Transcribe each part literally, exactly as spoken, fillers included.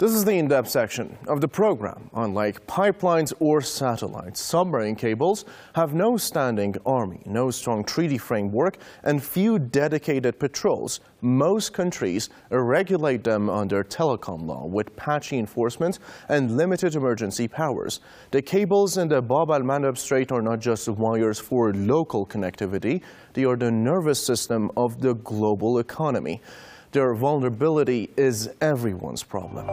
This is the in-depth section of the program. Unlike pipelines or satellites, submarine cables have no standing army, no strong treaty framework, and few dedicated patrols. Most countries regulate them under telecom law with patchy enforcement and limited emergency powers. The cables in the Bab al-Mandab Strait are not just wires for local connectivity, they are the nervous system of the global economy. Their vulnerability is everyone's problem.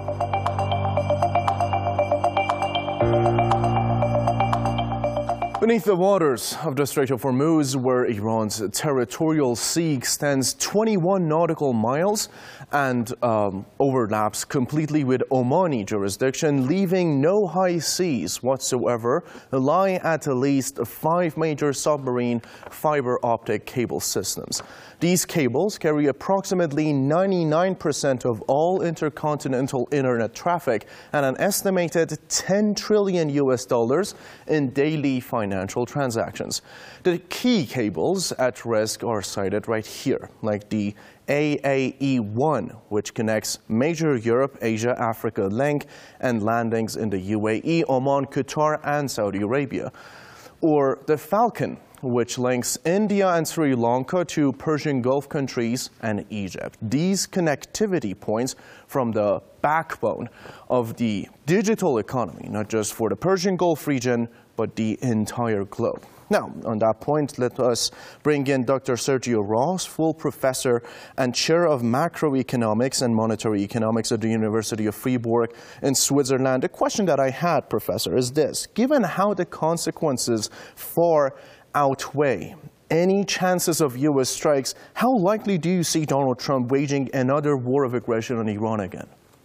Beneath the waters of the Strait of Hormuz, where Iran's territorial sea extends twenty-one nautical miles and um, overlaps completely with Omani jurisdiction, leaving no high seas whatsoever, lie at least five major submarine fiber optic cable systems. These cables carry approximately ninety-nine percent of all intercontinental internet traffic and an estimated ten trillion U S dollars in daily financial transactions. The key cables at risk are cited right here, like the A A E one, which connects major Europe, Asia, Africa link and landings in the U A E, Oman, Qatar, and Saudi Arabia. Or the Falcon, which links India and Sri Lanka to Persian Gulf countries and Egypt. These connectivity points from the backbone of the digital economy, not just for the Persian Gulf region, but the entire globe. Now, on that point, let us bring in Doctor Sergio Ross, full professor and chair of macroeconomics and monetary economics at the University of Fribourg in Switzerland. The question that I had, Professor, is this. Given how the consequences far outweigh any chances of U S strikes, how likely do you see Donald Trump waging another war of aggression on Iran again?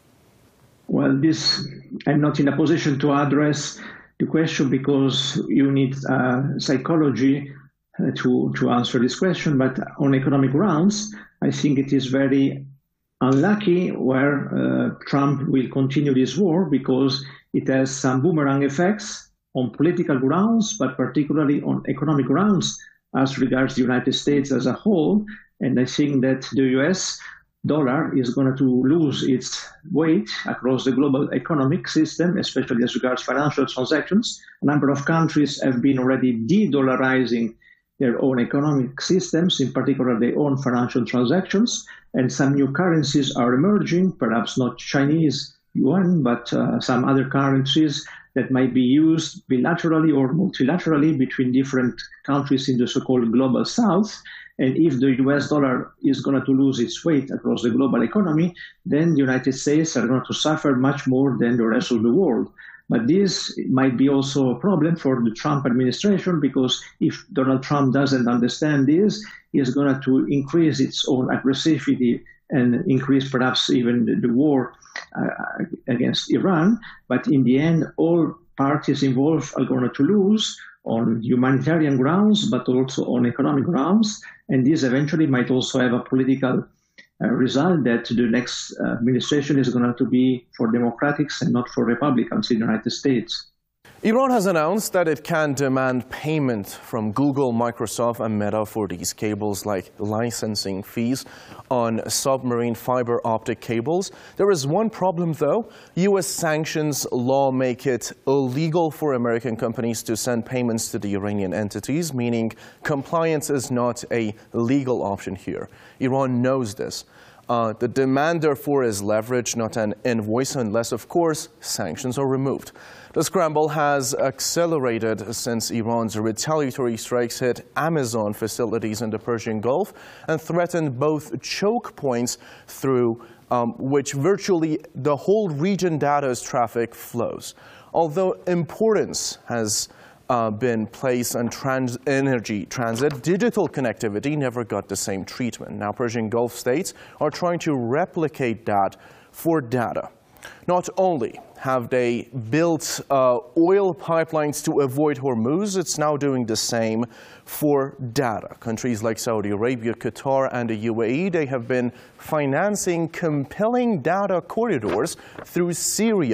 Well, this, I'm not in a position to address the question because you need uh, psychology uh, to, to answer this question. But on economic grounds, I think it is very unlucky where uh, Trump will continue this war because it has some boomerang effects on political grounds, but particularly on economic grounds as regards the United States as a whole. And I think that the U S dollar is going to lose its weight across the global economic system, especially as regards financial transactions. A number of countries have been already de-dollarizing their own economic systems, in particular their own financial transactions, and some new currencies are emerging, perhaps not Chinese yuan, but uh, some other currencies that might be used bilaterally or multilaterally between different countries in the so-called global south. And if the U S dollar is going to lose its weight across the global economy, then the United States are going to suffer much more than the rest of the world. But this might be also a problem for the Trump administration, because if Donald Trump doesn't understand this, he is going to increase its own aggressivity and increase perhaps even the, the war uh, against Iran. But in the end, all parties involved are going to lose on humanitarian grounds, but also on economic grounds. And this eventually might also have a political uh, result that the next uh, administration is going to be for Democrats and not for Republicans in the United States. Iran has announced that it can demand payment from Google, Microsoft, and Meta for these cables, like licensing fees on submarine fiber optic cables. There is one problem, though. U S sanctions law make it illegal for American companies to send payments to the Iranian entities, meaning compliance is not a legal option here. Iran knows this. Uh, the demand, therefore, is leverage, not an invoice, unless, of course, sanctions are removed. The scramble has accelerated since Iran's retaliatory strikes hit Amazon facilities in the Persian Gulf and threatened both choke points through um, which virtually the whole region data's traffic flows. Although importance has Uh, been placed on trans energy transit, digital connectivity never got the same treatment. Now Persian Gulf states are trying to replicate that for data. Not only have they built uh, oil pipelines to avoid Hormuz, it's now doing the same for data. Countries like Saudi Arabia, Qatar, and the U A E, they have been financing compelling data corridors through Syria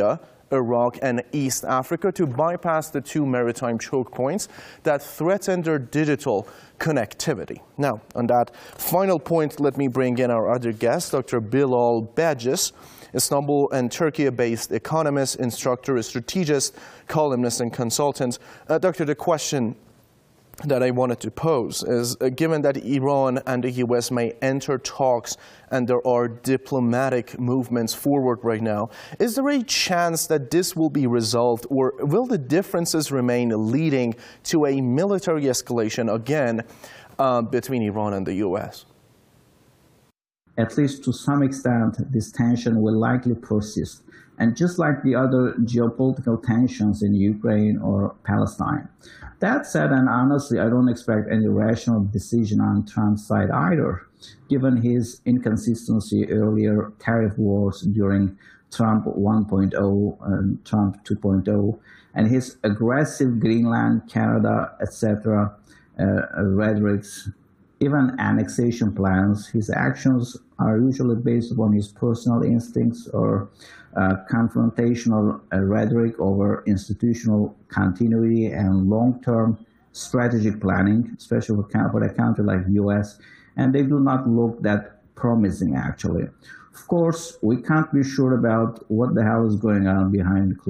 Iraq, and East Africa to bypass the two maritime choke points that threaten their digital connectivity. Now, on that final point, let me bring in our other guest, Doctor Bilal Bages, Istanbul and Turkey-based economist, instructor, strategist, columnist, and consultant. Uh, doctor, the question that I wanted to pose is, uh, given that Iran and the U S may enter talks and there are diplomatic movements forward right now, is there a chance that this will be resolved, or will the differences remain leading to a military escalation again uh, between Iran and the U S? At least to some extent, this tension will likely persist. And just like the other geopolitical tensions in Ukraine or Palestine. That said, and honestly, I don't expect any rational decision on Trump's side either, given his inconsistency earlier tariff wars during Trump one point oh and Trump two point oh, and his aggressive Greenland, Canada, et cetera uh, rhetorics, even annexation plans. His actions are usually based upon his personal instincts or uh, confrontational uh, rhetoric over institutional continuity and long-term strategic planning, especially for a country like the U S, and they do not look that promising, actually. Of course, we can't be sure about what the hell is going on behind closed